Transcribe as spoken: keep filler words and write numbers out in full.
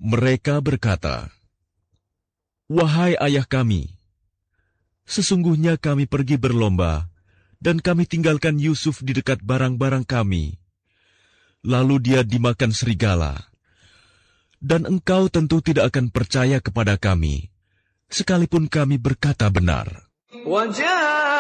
Mereka berkata, "Wahai ayah kami, sesungguhnya kami pergi berlomba, dan kami tinggalkan Yusuf di dekat barang-barang kami. Lalu dia dimakan serigala. Dan engkau tentu tidak akan percaya kepada kami, sekalipun kami berkata benar." وجاء